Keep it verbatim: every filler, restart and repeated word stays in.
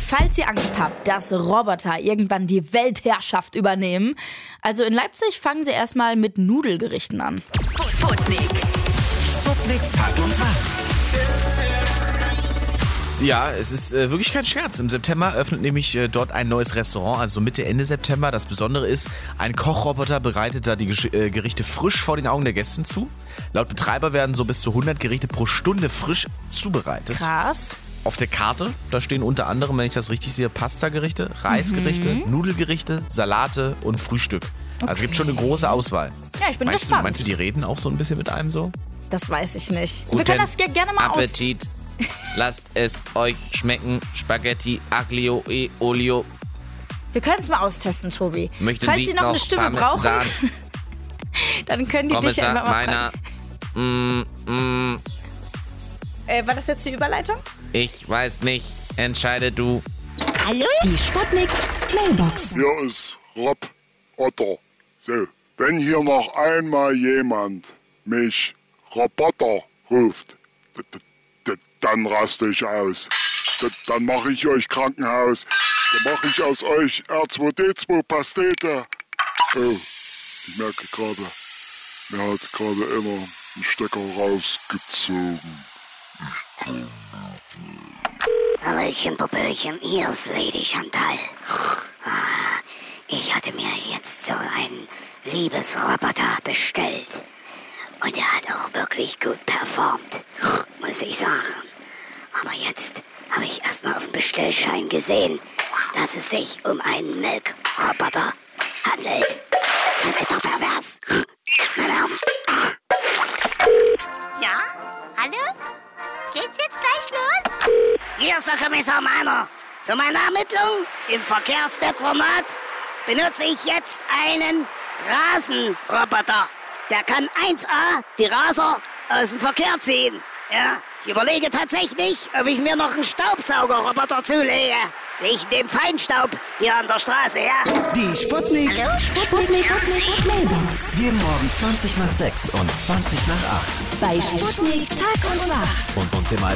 falls ihr Angst habt, dass Roboter irgendwann die Weltherrschaft übernehmen, also in Leipzig fangen sie erstmal mit Nudelgerichten an. Sputnik. Sputnik Tag und Tag. Ja, es ist äh, wirklich kein Scherz. Im September öffnet nämlich äh, dort ein neues Restaurant, also Mitte, Ende September. Das Besondere ist, ein Kochroboter bereitet da die Gesch- äh, Gerichte frisch vor den Augen der Gästen zu. Laut Betreiber werden so bis zu hundert Gerichte pro Stunde frisch zubereitet. Krass. Auf der Karte, da stehen unter anderem, wenn ich das richtig sehe, Pasta-Gerichte, Reisgerichte, mhm. Nudelgerichte, Salate und Frühstück. Also es gibt schon eine große Auswahl. Ja, ich bin meinst gespannt. Du, meinst du, die reden auch so ein bisschen mit einem so? Das weiß ich nicht. Guten Wir können das ja gerne mal Appetit. Lasst es euch schmecken. Spaghetti, Aglio e Olio. aus... Wir können es mal austesten, Tobi. Möchten Falls Sie Sie noch, noch eine Stimme Parmesan? brauchen, dann können die dich ja Kommissar einfach mal meiner. fragen. Mm, mm, Äh, war das jetzt die Überleitung? ich weiß nicht. Entscheide du. Hallo? Die Sputnik Mailbox. Hier ist Rob Otter. So, wenn hier noch einmal jemand mich Roboter ruft, d- d- d- dann raste ich aus. D- Dann mache ich euch Krankenhaus. Dann mache ich aus euch R zwei D zwei Pastete. Oh, ich merke gerade, mir hat gerade einer einen Stecker rausgezogen. Hallöchen, Popöchen, hier ist Lady Chantal. Ah, ich hatte mir jetzt so einen Liebesroboter bestellt. Und er hat auch wirklich gut performt, muss ich sagen. Aber jetzt habe ich erstmal auf dem Bestellschein gesehen, dass es sich um einen Melkroboter handelt. Das ist doch pervers. Meine Augen. Ja? Hallo? Geht's jetzt gleich los? Hier ist der Kommissar Meiner. Für meine Ermittlung im Verkehrsdezernat benutze ich jetzt einen Rasenroboter. Der kann eins A die Raser aus dem Verkehr ziehen. Ja, ich überlege tatsächlich, ob ich mir noch einen Staubsaugerroboter zulege. Wegen dem Feinstaub hier an der Straße, ja? Die Sputnik. Hallo? Sputnik Mailbox. Jeden Morgen zwanzig nach sechs und zwanzig nach acht. Bei Sputnik Tag und Nacht. Und uns immer als